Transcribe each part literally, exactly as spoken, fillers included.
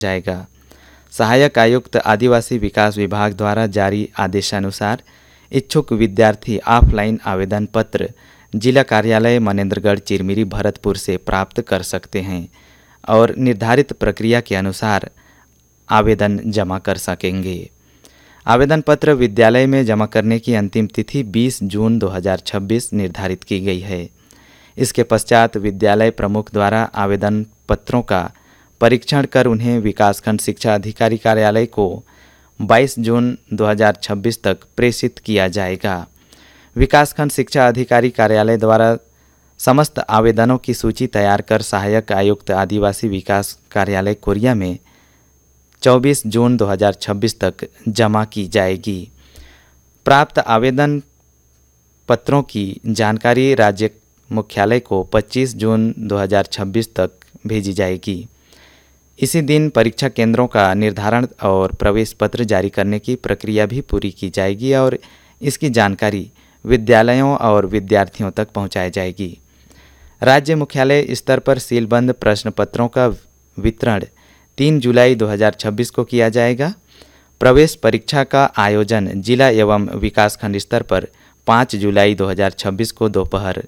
जाएगा। सहायक आयुक्त आदिवासी विकास विभाग द्वारा जारी आदेशानुसार इच्छुक विद्यार्थी ऑफलाइन आवेदन पत्र जिला कार्यालय मनेंद्रगढ़ चिरमिरी भरतपुर से प्राप्त कर सकते हैं और निर्धारित प्रक्रिया के अनुसार आवेदन जमा कर सकेंगे। आवेदन पत्र विद्यालय में जमा करने की अंतिम तिथि बीस जून दो हज़ार छब्बीस निर्धारित की गई है। इसके पश्चात विद्यालय प्रमुख द्वारा आवेदन पत्रों का परीक्षण कर उन्हें विकासखंड शिक्षा अधिकारी कार्यालय को बाईस जून दो हज़ार छब्बीस तक प्रेषित किया जाएगा। विकासखंड शिक्षा अधिकारी कार्यालय द्वारा समस्त आवेदनों की सूची तैयार कर सहायक आयुक्त आदिवासी विकास कार्यालय कोरिया में चौबीस जून दो हज़ार छब्बीस तक जमा की जाएगी। प्राप्त आवेदन पत्रों की जानकारी राज्य मुख्यालय को पच्चीस जून दो हज़ार छब्बीस तक भेजी जाएगी। इसी दिन परीक्षा केंद्रों का निर्धारण और प्रवेश पत्र जारी करने की प्रक्रिया भी पूरी की जाएगी और इसकी जानकारी विद्यालयों और विद्यार्थियों तक पहुंचाई जाएगी। राज्य मुख्यालय स्तर पर सीलबंद प्रश्न पत्रों का वितरण तीन जुलाई दो हज़ार छब्बीस को किया जाएगा। प्रवेश परीक्षा का आयोजन जिला एवं विकासखंड स्तर पर पाँच जुलाई दो हज़ार छब्बीस को दोपहर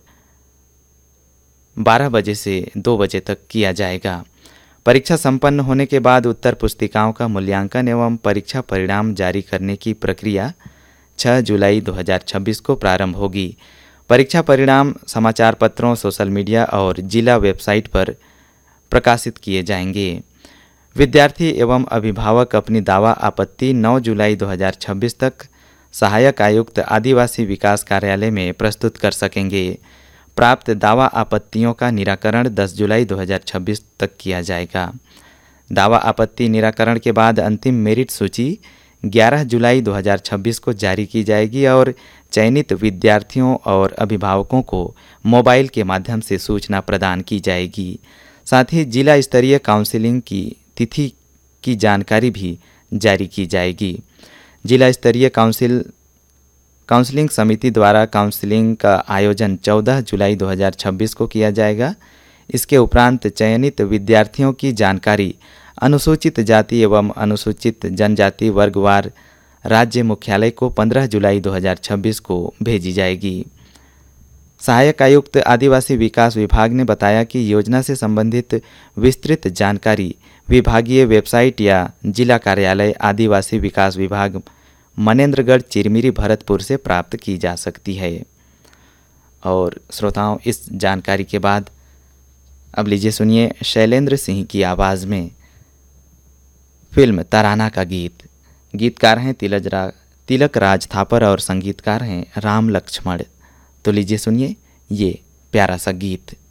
बारह बजे से दो बजे तक किया जाएगा। परीक्षा संपन्न होने के बाद उत्तर पुस्तिकाओं का मूल्यांकन एवं परीक्षा परिणाम जारी करने की प्रक्रिया छह जुलाई दो हज़ार छब्बीस को प्रारंभ होगी। परीक्षा परिणाम समाचार पत्रों, सोशल मीडिया और जिला वेबसाइट पर प्रकाशित किए जाएंगे। विद्यार्थी एवं अभिभावक अपनी दावा आपत्ति नौ जुलाई दो हज़ार छब्बीस तक सहायक आयुक्त आदिवासी विकास कार्यालय में प्रस्तुत कर सकेंगे। प्राप्त दावा आपत्तियों का निराकरण दस जुलाई दो हज़ार छब्बीस तक किया जाएगा। दावा आपत्ति निराकरण के बाद अंतिम मेरिट सूची ग्यारह जुलाई दो हज़ार छब्बीस को जारी की जाएगी और चयनित विद्यार्थियों और अभिभावकों को मोबाइल के माध्यम से सूचना प्रदान की जाएगी। साथ ही जिला स्तरीय काउंसलिंग की तिथि की जानकारी भी जारी की जाएगी। जिला स्तरीय काउंसिल काउंसलिंग समिति द्वारा काउंसलिंग का आयोजन चौदह जुलाई दो हज़ार छब्बीस को किया जाएगा। इसके उपरांत चयनित विद्यार्थियों की जानकारी अनुसूचित जाति एवं अनुसूचित जनजाति वर्गवार राज्य मुख्यालय को पंद्रह जुलाई दो हज़ार छब्बीस को भेजी जाएगी। सहायक आयुक्त आदिवासी विकास विभाग ने बताया कि योजना से संबंधित विस्तृत जानकारी विभागीय वेबसाइट या जिला कार्यालय आदिवासी विकास विभाग मनेंद्रगढ़ चिरमिरी भरतपुर से प्राप्त की जा सकती है। और श्रोताओं, इस जानकारी के बाद अब लीजिए सुनिए शैलेंद्र सिंह की आवाज़ में फिल्म तराना का गीत। गीतकार हैं तिलक रा तिलक राज थापर और संगीतकार हैं राम लक्ष्मण। तो लीजिए सुनिए ये प्यारा सा गीत।